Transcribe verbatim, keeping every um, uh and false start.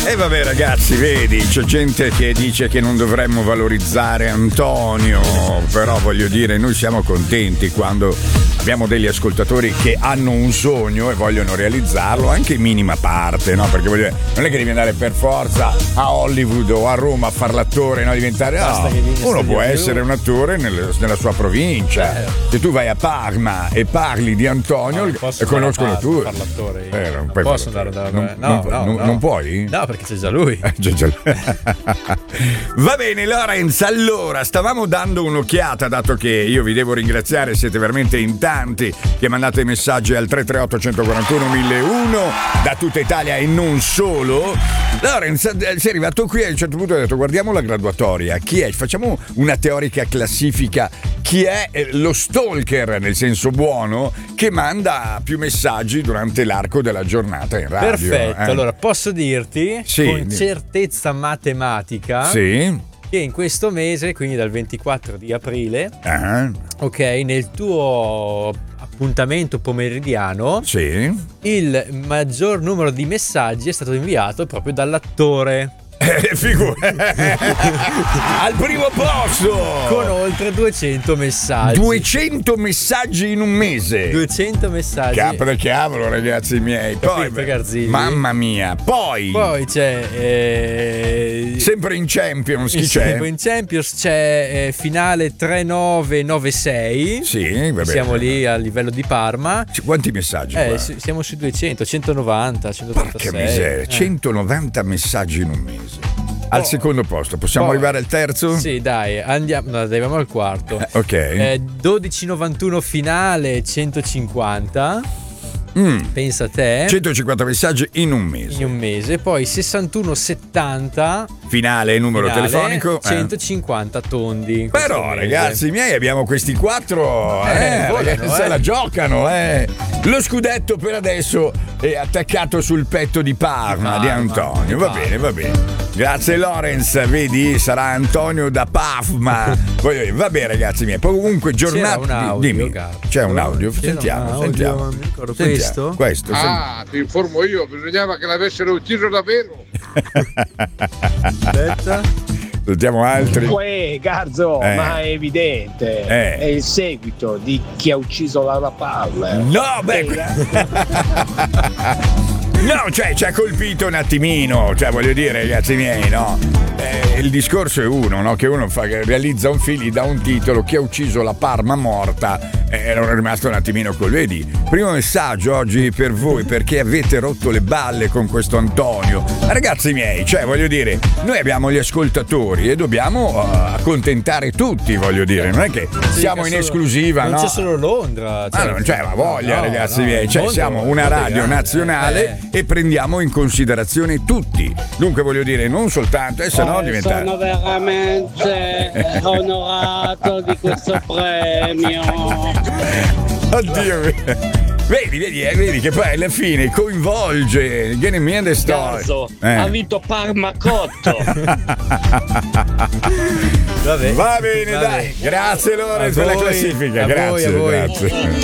E vabbè ragazzi, vedi, c'è gente che dice che non dovremmo valorizzare Antonio, però voglio dire, noi siamo contenti quando abbiamo degli ascoltatori che hanno un sogno e vogliono realizzarlo anche in minima parte, no? Perché voglio dire, non è che devi andare per forza a Hollywood o a Roma a far l'attore, no? Diventare, no, uno può essere un attore nel, nella sua provincia. Eh. Se tu vai a Parma e parli di Antonio, no, e conoscono tu. Eh, non, non posso andare da non, no, non, no, non, no. non puoi? No, perché c'è già lui. Eh, c'è già lui. Va bene, Lorenz, allora stavamo dando un'occhiata, dato che io vi devo ringraziare, siete veramente in tanti che mandate messaggi al tre tre otto uno quattro uno mille uno da tutta Italia e non solo. Lorenz, sei arrivato qui e a un certo punto hai detto guardiamo la graduatoria, chi è? Facciamo una teorica classifica, chi è lo stalker nel senso buono che manda più messaggi durante l'arco della giornata in radio. Perfetto, eh? allora posso dirti sì, con certezza matematica sì. che in questo mese, quindi dal ventiquattro di aprile, uh-huh. ok, nel tuo appuntamento pomeridiano, sì. il maggior numero di messaggi è stato inviato proprio dall'attore. Eh, figura. Al primo posto con oltre duecento messaggi. duecento messaggi in un mese. duecento messaggi. Capo del cavolo, ragazzi miei. Poi, beh, mamma mia. Poi Poi c'è eh, sempre in Champions chi sempre c'è? Sempre in Champions c'è eh, finale tre nove nove sei. Sì, vabbè. Siamo lì a livello di Parma. Quanti messaggi? Eh, siamo sui duecento, centonovanta, centotrentasei. Porca miseria, eh. centonovanta messaggi in un mese. Al oh. secondo posto, possiamo oh. arrivare al terzo? Sì, dai, andiamo, no, arriviamo al quarto. Eh, ok. Eh, dodici novantuno finale, centocinquanta. Mm. Pensa a te. centocinquanta messaggi in un mese. In un mese. Poi sessantuno settanta. Finale, numero finale, telefonico. centocinquanta eh. tondi. Però, mese. Ragazzi miei, abbiamo questi quattro. Eh, eh, volano, eh. Se la giocano, eh. Lo scudetto per adesso è attaccato sul petto di Parma, Parma di Antonio. Va Parma. bene, va bene. Grazie Lorenz, vedi, sarà Antonio da Parma. Va bene, ragazzi miei. Poi comunque giornata. C'era un audio, dimmi. Gatto. C'è un audio, C'era sentiamo, un audio, sentiamo. sentiamo. Questo? Questo ah, ti informo io, bisognava che l'avessero ucciso davvero. Aspetta. Sentiamo altri. Uè, Garzo, eh. ma è evidente. Eh. È il seguito di Chi ha ucciso Laura Palmer. No, beh. No, cioè ci ha colpito un attimino, cioè voglio dire, ragazzi miei, no? Eh, il discorso è uno, no? Che uno fa, che realizza un film, gli dà un titolo, Chi ha ucciso la Parma morta, e eh, ero rimasto un attimino col vedi. Primo messaggio oggi per voi, perché avete rotto le balle con questo Antonio. Ragazzi miei, cioè voglio dire, noi abbiamo gli ascoltatori e dobbiamo uh, accontentare tutti, voglio dire, non è che sì, siamo che in solo, esclusiva, non no? c'è solo Londra. Cioè, ah, non c'è la voglia, no, ragazzi no, miei, cioè mondo, siamo una radio nazionale eh. e prendiamo in considerazione tutti. Dunque voglio dire, non soltanto, e se no diventa. Sono veramente onorato di questo premio. Oddio. Vedi, vedi, eh, vedi che poi alla fine coinvolge, viene in the story. Eh. Ha vinto Parma Cotto. Va bene, Va bene dai. Grazie Lorenzo per la classifica. A grazie, voi, a voi. grazie.